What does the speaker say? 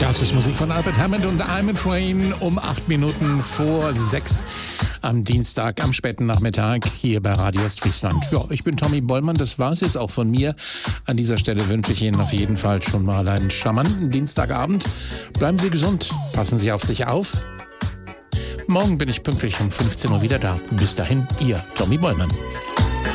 Das ist Musik von Albert Hammond und I'm a Train um 8 Minuten vor 6 am Dienstag, am späten Nachmittag hier bei Radio Ostfriesland. Ja, ich bin Tommy Bollmann, das war's jetzt auch von mir. An dieser Stelle wünsche ich Ihnen auf jeden Fall schon mal einen charmanten Dienstagabend. Bleiben Sie gesund, passen Sie auf sich auf. Morgen bin ich pünktlich um 15 Uhr wieder da. Bis dahin, Ihr Tommy Bollmann.